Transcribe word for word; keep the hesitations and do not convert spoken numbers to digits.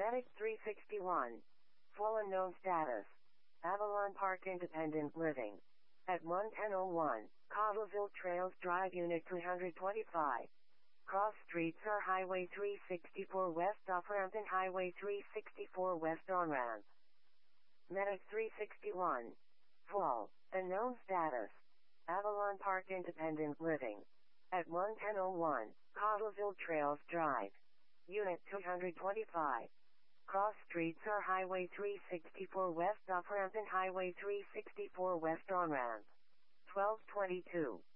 Medic three sixty-one. Full unknown status. Avalon Park Independent Living. At one ten oh one, Cottleville Trails Drive Unit two twenty-five. Cross streets are Highway three sixty-four West off-ramp and Highway three sixty-four West on-ramp. Medic three sixty-one. Full, unknown status. Avalon Park Independent Living. At one ten oh one, Cottleville Trails Drive. Unit two twenty-five. Cross streets are Highway three sixty-four West off-ramp and Highway three sixty-four West on-ramp. twelve twenty-two.